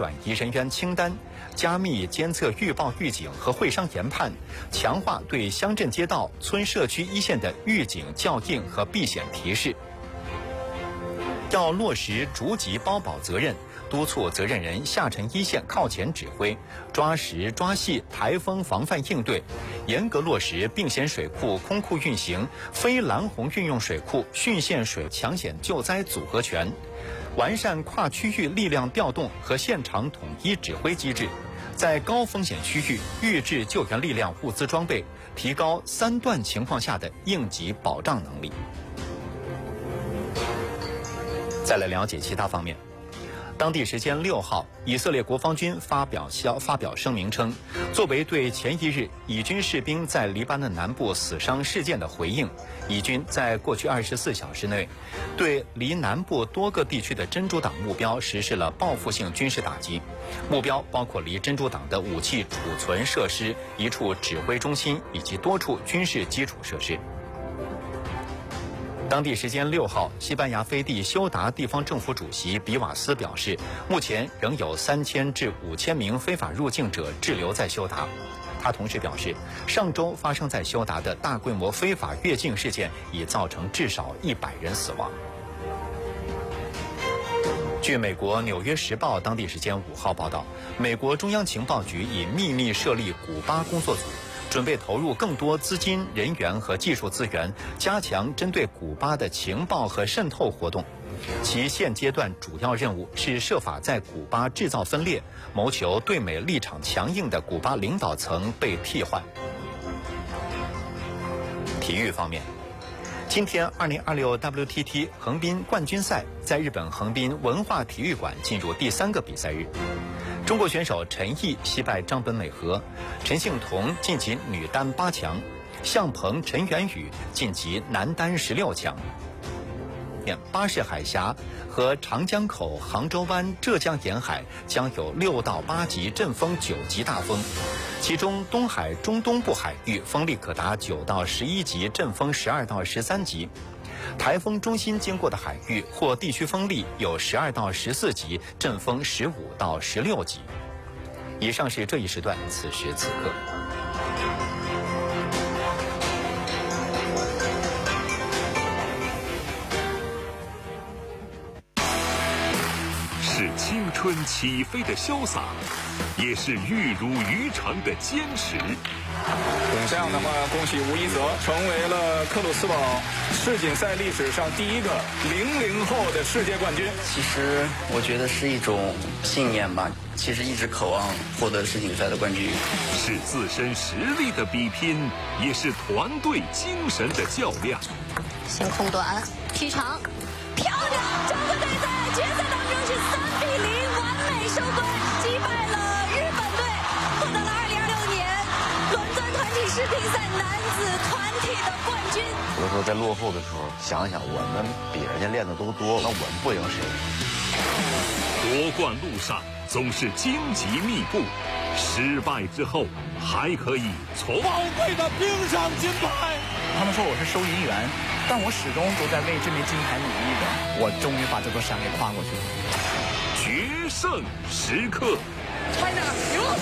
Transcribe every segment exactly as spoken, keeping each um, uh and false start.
转移人员清单，加密监测预报预警和会商研判，强化对乡镇街道、村社区一线的预警校映和避险提示。要落实逐级包保责任，督促责任人下沉一线靠前指挥，抓实抓细台风防范应对，严格落实并险水库空库运行、非蓝洪运用水库汛限水抢险救灾组合拳，完善跨区域力量调动和现场统一指挥机制，在高风险区域预置救援力量、物资装备，提高三段情况下的应急保障能力。再来了解其他方面。当地时间六号，以色列国防军发表消发表声明称，作为对前一日以军士兵在黎巴嫩南部死伤事件的回应，以军在过去二十四小时内，对离南部多个地区的真主党目标实施了报复性军事打击，目标包括离真主党的武器储存设施、一处指挥中心以及多处军事基础设施。当地时间六号，西班牙飞地休达地方政府主席比瓦斯表示，目前仍有三千至五千名非法入境者滞留在休达。他同时表示，上周发生在休达的大规模非法越境事件已造成至少一百人死亡。据美国《纽约时报》当地时间五号报道，美国中央情报局已秘密设立古巴工作组，准备投入更多资金、人员和技术资源，加强针对古巴的情报和渗透活动。其现阶段主要任务是设法在古巴制造分裂，谋求对美立场强硬的古巴领导层被替换。体育方面，今天二零二六 W T T 横滨冠军赛在日本横滨文化体育馆进入第三个比赛日。中国选手陈毅惜败张本美和，陈幸同晋级女单八强，向鹏、陈元宇晋级男单十六强。巴士海峡和长江口、杭州湾、浙江沿海将有六到八级阵风、九级大风，其中东海中东部海域风力可达九到十一级，阵风十二到十三级。台风中心经过的海域或地区风力有十二到十四级，阵风十五到十六级。以上是这一时段此时此刻。 是青春起飞的潇洒，也是玉如于常的坚持。 这样的话，恭喜吴一泽成为了克鲁斯堡世锦赛历史上第一个零零后的世界冠军。 其实我觉得是一种信念吧，其实一直渴望获得世锦赛的冠军。 是自身实力的比拼，也是团队精神的较量。 先空短，踢长，漂亮！中国队在决赛当中是三比零完美收官，击败了日本队，获得了二零二六年伦敦团体世锦赛男子团体的冠军。 有的时候在落后的时候，想想我们比人家练的都多，那我们不赢谁？ 夺冠路上总是荆棘密布，失败之后还可以从宝贵的冰上金牌。 他们说我是收银员，但我始终都在为这枚金牌努力的。我终于把这座山给跨过去了。 决胜时刻。 China 牛！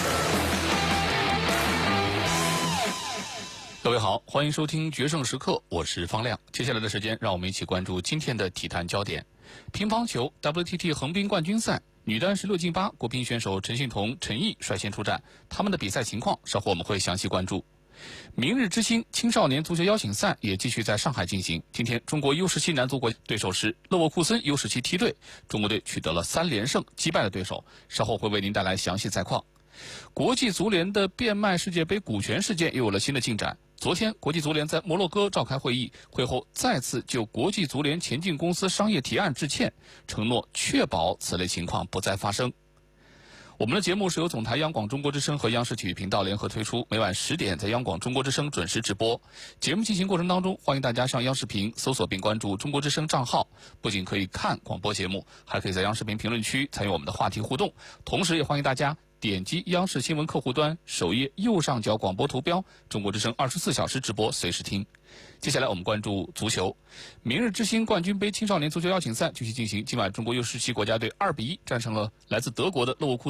各位好，欢迎收听《决胜时刻》，我是方亮。接下来的时间，让我们一起关注今天的体坛焦点。乒乓球 W T T 横滨冠军赛女单十六进八，国乒选手陈幸同、陈毅率先出战，他们的比赛情况稍后我们会详细关注。明日之星青少年足球邀请赛也继续在上海进行。今天，中国 U 十七 男足国对手是勒沃库森 U 十七 梯队，中国队取得了三连胜，击败了对手。稍后会为您带来详细赛况。国际足联的变卖世界杯股权事件又有了新的进展。昨天，国际足联在摩洛哥召开会议，会后再次就国际足联前进公司商业提案致歉，承诺确保此类情况不再发生。我们的节目是由总台央广中国之声和央视体育频道联合推出，每晚十点在央广中国之声准时直播。节目进行过程当中，欢迎大家上央视频搜索并关注中国之声账号，不仅可以看广播节目，还可以在央视频评论区参与我们的话题互动。同时也欢迎大家点击央视新闻客户端首页右上角广播图标，中国之声二十四小时直播，随时听。接下来我们关注足球，明日之星冠军杯青少年足球邀请赛继续进行。今晚中国 U 十七 国家队二比一战胜了来自德国的勒沃库